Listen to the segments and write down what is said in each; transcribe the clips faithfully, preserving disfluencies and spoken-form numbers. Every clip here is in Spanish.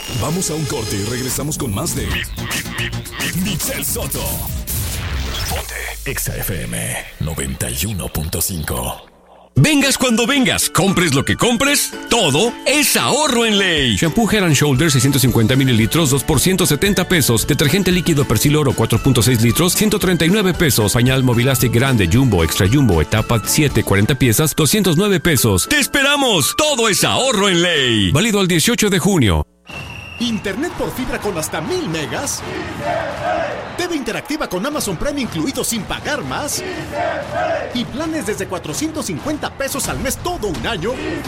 Vamos a un corte y regresamos con más de Michelle Soto. Ponte Exa F M noventa y uno punto cinco. Vengas cuando vengas, compres lo que compres, todo es ahorro en Ley. Shampoo Head and Shoulders seiscientos cincuenta mililitros, dos por ciento setenta pesos. Detergente líquido Persil Oro cuatro punto seis litros, ciento treinta y nueve pesos. Pañal Movilastic Grande Jumbo Extra Jumbo etapa siete, cuarenta piezas, doscientos nueve pesos. ¡Te esperamos! Todo es ahorro en Ley. Válido al dieciocho de junio. ¿Internet por fibra con hasta mil megas? T V interactiva con Amazon Prime incluido sin pagar más. ¿Y planes desde cuatrocientos cincuenta pesos al mes todo un año?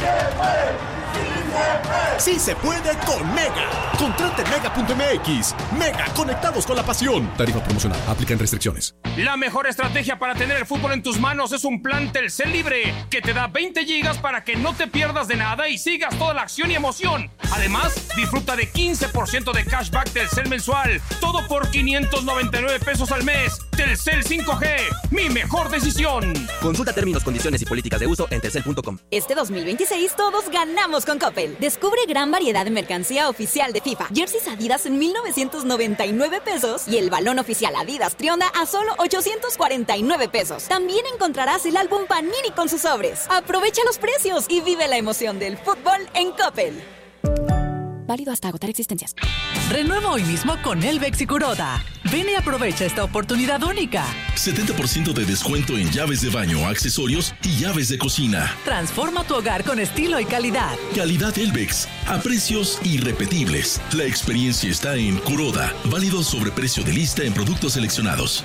¡Sí se puede con Mega! Contrate Mega punto M X. Mega, conectados con la pasión. Tarifa promocional. Aplican restricciones. La mejor estrategia para tener el fútbol en tus manos es un plan Telcel Libre que te da veinte gigas para que no te pierdas de nada y sigas toda la acción y emoción. Además, disfruta de quince por ciento de cashback Telcel mensual. Todo por quinientos noventa y nueve pesos al mes. Telcel cinco G, mi mejor decisión. Consulta términos, condiciones y políticas de uso en telcel punto com. Este dos mil veintiséis todos ganamos con Coppel. Descubre gran variedad de mercancía oficial de FIFA. Jerseys Adidas en mil novecientos noventa y nueve pesos y el balón oficial Adidas Trionda a solo ochocientos cuarenta y nueve pesos. También encontrarás el álbum Panini con sus sobres. Aprovecha los precios y vive la emoción del fútbol en Coppel. Válido hasta agotar existencias. Renueva hoy mismo con Elvex y Kuroda. Ven y aprovecha esta oportunidad única. setenta por ciento de descuento en llaves de baño, accesorios y llaves de cocina. Transforma tu hogar con estilo y calidad. Calidad Elvex, a precios irrepetibles. La experiencia está en Kuroda. Válido sobre precio de lista en productos seleccionados.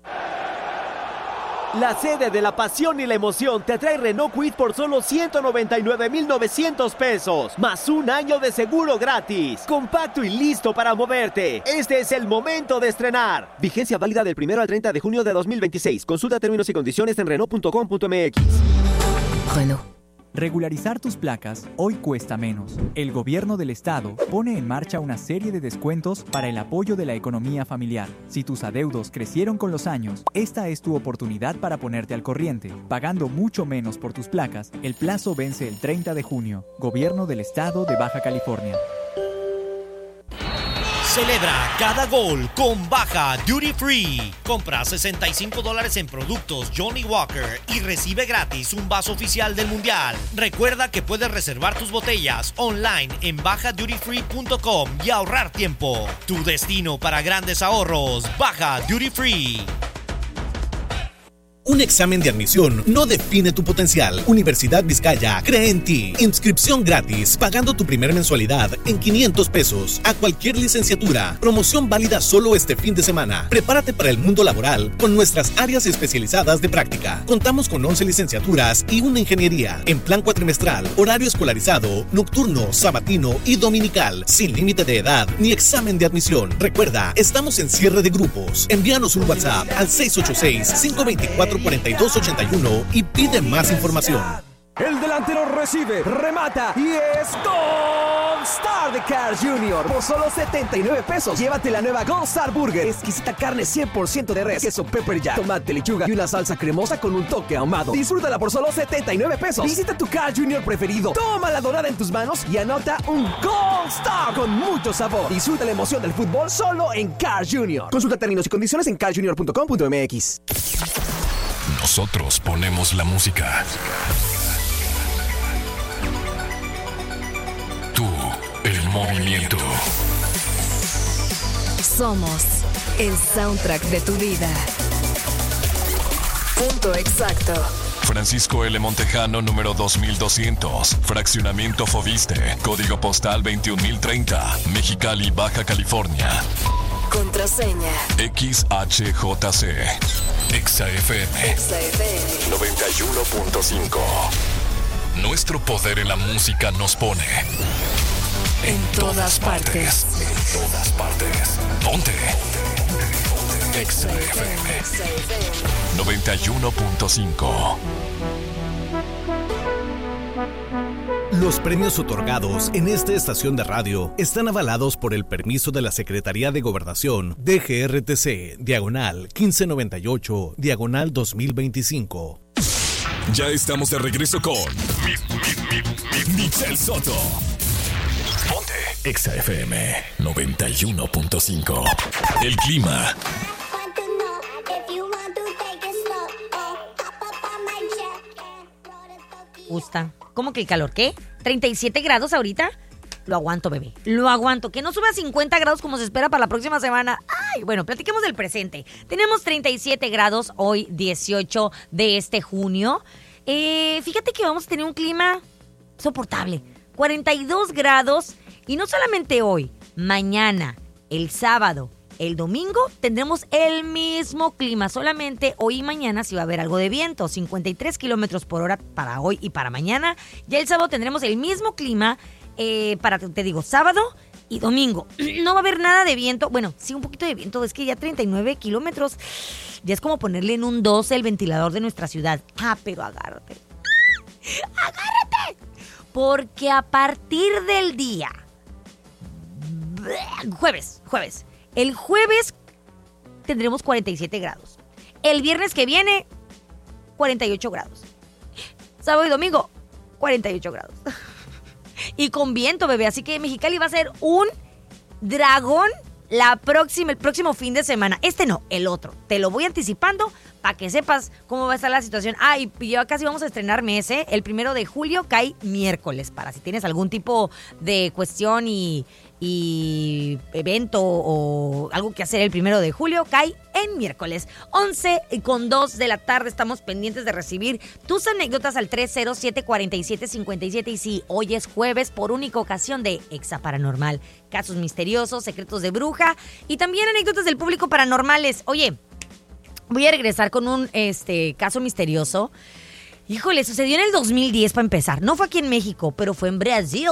La sede de la pasión y la emoción te trae Renault Kwid por solo ciento noventa y nueve mil novecientos pesos, más un año de seguro gratis. Compacto y listo para moverte. Este es el momento de estrenar. Vigencia válida del primero al treinta de junio de dos mil veintiséis. Consulta términos y condiciones en renault punto com punto m x. Renault. Regularizar tus placas hoy cuesta menos. El gobierno del estado pone en marcha una serie de descuentos para el apoyo de la economía familiar. Si tus adeudos crecieron con los años, esta es tu oportunidad para ponerte al corriente. Pagando mucho menos por tus placas, el plazo vence el treinta de junio. Gobierno del estado de Baja California. Celebra cada gol con Baja Duty Free. Compra sesenta y cinco dólares en productos Johnny Walker y recibe gratis un vaso oficial del Mundial. Recuerda que puedes reservar tus botellas online en baja duty free punto com y ahorrar tiempo. Tu destino para grandes ahorros, Baja Duty Free. Un examen de admisión no define tu potencial. Universidad Vizcaya cree en ti. Inscripción gratis, pagando tu primera mensualidad en quinientos pesos a cualquier licenciatura. Promoción válida solo este fin de semana. Prepárate para el mundo laboral con nuestras áreas especializadas de práctica. Contamos con once licenciaturas y una ingeniería en plan cuatrimestral, horario escolarizado, nocturno, sabatino y dominical, sin límite de edad ni examen de admisión. Recuerda, estamos en cierre de grupos. Envíanos un WhatsApp al seis ocho seis, cinco dos cuatro, cuatro dos ocho uno y pide más información. El delantero recibe, remata y es Gold Star de Carl junior Por solo setenta y nueve pesos, llévate la nueva Gold Star Burger. Exquisita carne cien por ciento de res, queso pepper jack, tomate, lechuga y una salsa cremosa con un toque ahumado. Disfrútala por solo setenta y nueve pesos. Visita tu Carl junior preferido, toma la dorada en tus manos y anota un Gold Star con mucho sabor. Disfruta la emoción del fútbol solo en Carl junior Consulta términos y condiciones en carl junior punto com punto m x. Nosotros ponemos la música. Tú, el movimiento. Somos el soundtrack de tu vida. Punto exacto. Francisco L. Montejano, número dos mil doscientos. Fraccionamiento Foviste. Código postal veintiún mil treinta. Mexicali, Baja California. Contraseña X H J C. Exa F M. Exa F M noventa y uno punto cinco. Nuestro poder en la música nos pone en, en todas, todas partes. partes. En todas partes. Ponte. Exa F M noventa y uno punto cinco. Los premios otorgados en esta estación de radio están avalados por el permiso de la Secretaría de Gobernación D G R T C, diagonal quince noventa y ocho, diagonal dos mil veinticinco. Ya estamos de regreso con Michelle Soto. Ponte Exa F M noventa y uno punto cinco. El clima. Gusta. ¿Cómo que el calor? ¿Qué? ¿treinta y siete grados ahorita? Lo aguanto, bebé. Lo aguanto. Que no suba a cincuenta grados como se espera para la próxima semana. Ay, bueno, platiquemos del presente. Tenemos treinta y siete grados hoy, dieciocho de este junio. Eh, fíjate que vamos a tener un clima soportable. cuarenta y dos grados. Y no solamente hoy, mañana, el sábado, el domingo tendremos el mismo clima. Solamente hoy y mañana sí va a haber algo de viento. cincuenta y tres kilómetros por hora para hoy y para mañana. Ya el sábado tendremos el mismo clima eh, para, te digo, sábado y domingo. No va a haber nada de viento. Bueno, sí, un poquito de viento. Es que ya treinta y nueve kilómetros. Ya es como ponerle en un doce el ventilador de nuestra ciudad. Ah, pero agárrate. ¡Agárrate! Porque a partir del día... Jueves, jueves. El jueves tendremos cuarenta y siete grados. El viernes que viene, cuarenta y ocho grados. Sábado y domingo, cuarenta y ocho grados. Y con viento, bebé. Así que Mexicali va a ser un dragón la próxima, el próximo fin de semana. Este no, el otro. Te lo voy anticipando para que sepas cómo va a estar la situación. Ah, y ya casi vamos a estrenar mes, ¿eh? El primero de julio cae miércoles. Para si tienes algún tipo de cuestión y... y evento o algo que hacer el primero de julio, cae en miércoles. once con dos de la tarde. Estamos pendientes de recibir tus anécdotas al tres cero siete, cuatro siete, cinco siete. Y sí, hoy es jueves por única ocasión de Exa Paranormal. Casos misteriosos, secretos de bruja y también anécdotas del público paranormales. Oye, voy a regresar con un este caso misterioso. Híjole, sucedió en el dos mil diez para empezar. No fue aquí en México, pero fue en Brasil.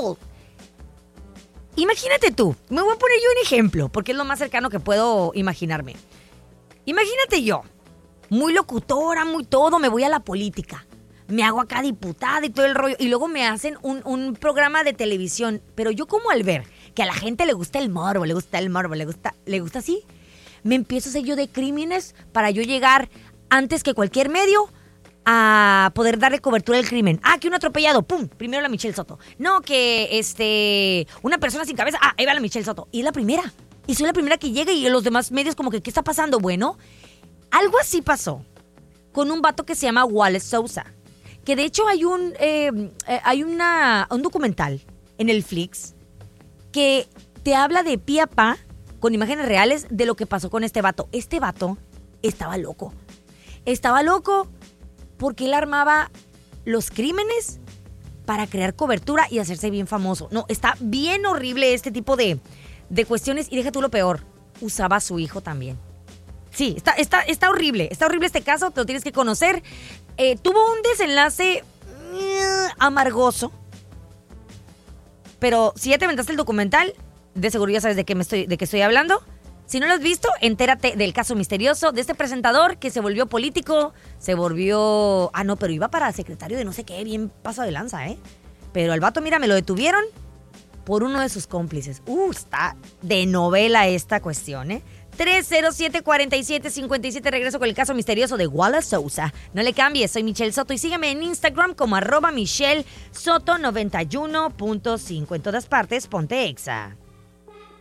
Imagínate tú, me voy a poner yo un ejemplo, porque es lo más cercano que puedo imaginarme. Imagínate yo, muy locutora, muy todo, me voy a la política. Me hago acá diputada y todo el rollo. Y luego me hacen un, un programa de televisión. Pero yo como al ver que a la gente le gusta el morbo, le gusta el morbo, le gusta, le gusta así, me empiezo a hacer yo de crímenes para yo llegar antes que cualquier medio a poder darle cobertura al crimen. Ah, que un atropellado, pum, primero la Michelle Soto. No, que este una persona sin cabeza, ah, ahí va la Michelle Soto. Y es la primera. Y soy la primera que llega y los demás medios como que, ¿qué está pasando? Bueno, algo así pasó con un vato que se llama Wallace Sousa. Que de hecho hay un eh, eh, hay una un documental en el Flix que te habla de pie a pa, con imágenes reales, de lo que pasó con este vato. Este vato estaba loco. Estaba loco porque él armaba los crímenes para crear cobertura y hacerse bien famoso. No, está bien horrible este tipo de, de cuestiones. Y deja tú lo peor, usaba a su hijo también. Sí, está, está, está horrible. Está horrible este caso, te lo tienes que conocer. Eh, tuvo un desenlace uh, amargoso. Pero si ya te aventaste el documental, de seguro ya sabes de qué, me estoy, de qué estoy hablando. Si no lo has visto, entérate del caso misterioso de este presentador que se volvió político, se volvió... Ah, no, pero iba para secretario de no sé qué, bien paso de lanza, ¿eh? Pero al vato, mira, me lo detuvieron por uno de sus cómplices. Uh, está de novela esta cuestión, ¿eh? tres cero siete, cuatro siete, cinco siete, regreso con el caso misterioso de Wallace Sousa. No le cambies, soy Michelle Soto y sígueme en Instagram como arroba Michelle Soto noventa y uno punto cinco. En todas partes, ponte Exa.